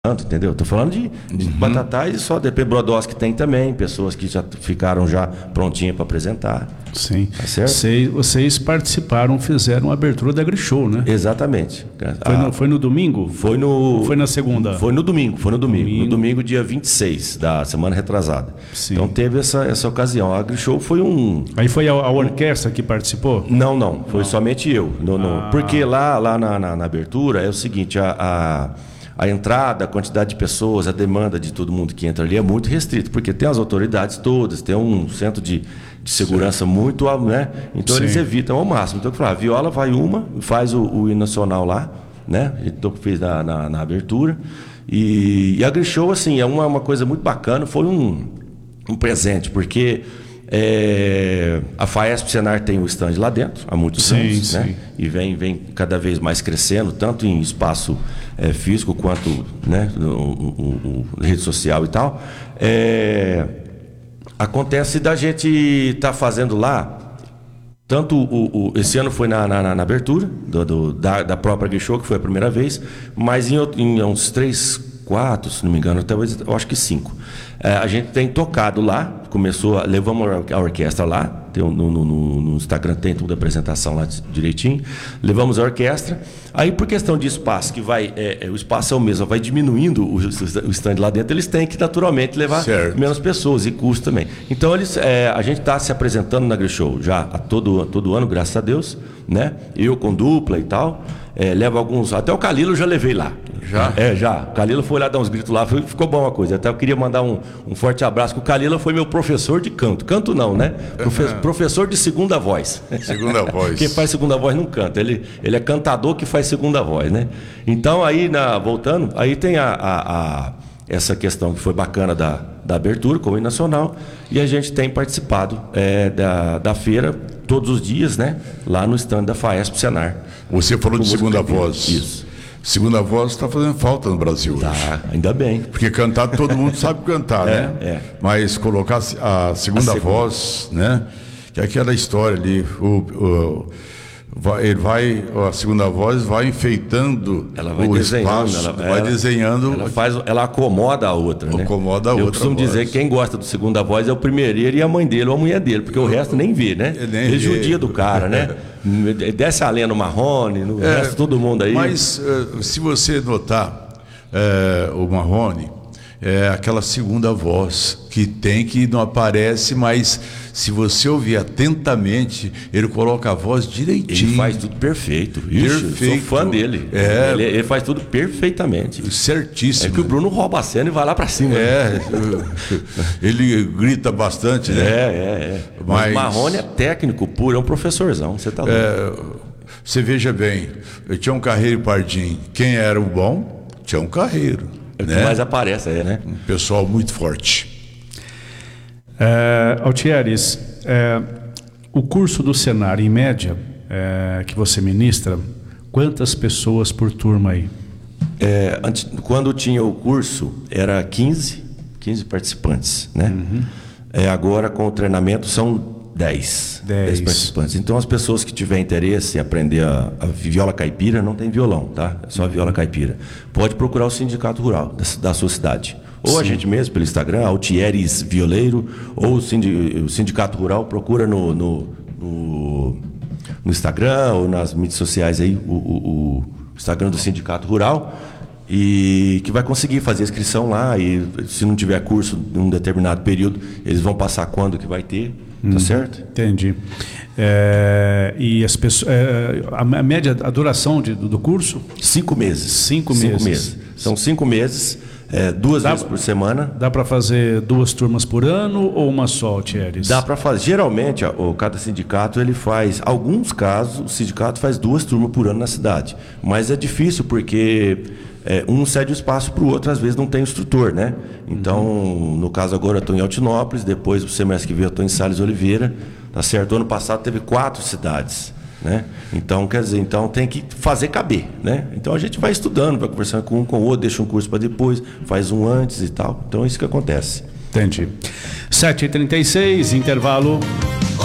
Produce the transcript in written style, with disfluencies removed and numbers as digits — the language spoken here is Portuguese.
Entendeu? Tô falando de Batatais e só DP Brodowski tem também, pessoas que já ficaram já prontinhas para apresentar. Sim. Tá certo? Vocês participaram, fizeram a abertura da Grishow, né? Exatamente. Foi no domingo? Foi na segunda? Foi no domingo. No domingo, dia 26 da semana retrasada. Sim. Então teve essa ocasião. A Grishow foi um... Aí foi a orquestra que participou? Não. Foi somente eu. Porque lá na abertura é o seguinte, a entrada, a quantidade de pessoas, a demanda de todo mundo que entra ali é muito restrito, porque tem as autoridades todas, tem um centro de segurança muito, né? Então eles evitam ao máximo. Então eu falei, a Viola vai faz o hino nacional lá, né? A gente fez na abertura. E a Grishow, assim, é uma coisa muito bacana, foi um presente, porque a Faesp Senar tem o stand lá dentro há muitos anos, né? E vem cada vez mais crescendo, tanto em espaço físico quanto, né, rede social e tal. Acontece da gente estar fazendo lá, tanto esse ano foi na abertura da própria Grishow, que foi a primeira vez, mas em uns 3, 4, se não me engano, talvez, eu acho que 5. A gente tem tocado lá, levamos a orquestra lá, no Instagram tem toda a apresentação lá direitinho, levamos a orquestra, aí por questão de espaço, que o espaço é o mesmo, vai diminuindo o stand lá dentro, eles têm que naturalmente levar menos pessoas e custo também. Então a gente está se apresentando na Grishow já todo ano, graças a Deus, né? Eu com dupla e tal, levo alguns, até o Calilo eu já levei lá. Já? Já. O Calilo foi lá dar uns gritos lá, ficou bom a coisa. Até eu queria mandar um forte abraço, que o Calilo foi meu professor de canto. Canto não, né? Professor de segunda voz. Segunda voz. Quem faz segunda voz não canta. Ele é cantador que faz segunda voz, né? Então aí, voltando, aí tem essa questão que foi bacana da abertura, como hino nacional, e a gente tem participado da feira todos os dias, né? Lá no stand da Faesp Senar. Você falou de segunda voz. Isso. Segunda voz está fazendo falta no Brasil hoje. Ainda bem. Porque cantar, todo mundo sabe cantar, né? Mas colocar a segunda voz, né? Que é aquela história ali, a segunda voz vai enfeitando o espaço, vai desenhando. Ela acomoda a outra, né? Acomoda a outra. Eu costumo dizer que quem gosta do segunda voz é o primeireiro e a mãe dele ou a mulher dele, porque o resto nem vê, né? Ele judia do cara, né? Desce a lenha no Marrone, no resto todo mundo aí. Mas se você notar, o Marrone é aquela segunda voz que não aparece, mas se você ouvir atentamente, ele coloca a voz direitinho. Ele faz tudo perfeito. Perfeito. Eu sou fã dele. Ele faz tudo perfeitamente. Certíssimo. É que o Bruno rouba a cena e vai lá pra cima. Ele grita bastante, né? Mas o Marrone é técnico puro, é um professorzão. Você tá louco. Você veja bem, eu tinha um Carreiro e Pardim. Quem era o bom? Tinha um Carreiro. É o que mais aparece aí, né? Um pessoal muito forte. Altieres, o curso do Senar, em média, que você ministra, quantas pessoas por turma aí? Quando tinha o curso, era 15 participantes, né? Agora, com o treinamento, são 10 participantes. Então, as pessoas que tiverem interesse em aprender a viola caipira, não tem violão, tá? É só a viola caipira. Pode procurar o Sindicato Rural da sua cidade. Ou a gente mesmo, pelo Instagram, Altieres Violeiro, ou o Sindicato Rural, procura no Instagram ou nas mídias sociais aí, o Instagram do Sindicato Rural, e que vai conseguir fazer a inscrição lá, e se não tiver curso em um determinado período, eles vão passar quando que vai ter, tá certo? Entendi. E as pessoas, a média, a duração do curso? 5 meses. 5 meses. São 5 meses. 2 vezes por semana. Dá para fazer 2 turmas por ano ou uma só, Altieres? Dá para fazer. Geralmente, cada sindicato ele faz. Alguns casos, o sindicato faz 2 turmas por ano na cidade. Mas é difícil porque um cede o espaço para o outro, às vezes não tem instrutor, né? Então, no caso agora eu estou em Altinópolis, depois o semestre que vem eu estou em Sales Oliveira, tá certo? Ano passado teve 4 cidades. Né? Então, quer dizer, tem que fazer caber, né? Então a gente vai estudando, vai conversando com um com o outro, deixa um curso para depois, faz um antes e tal. Então é isso que acontece. Entendi. 7h36, intervalo.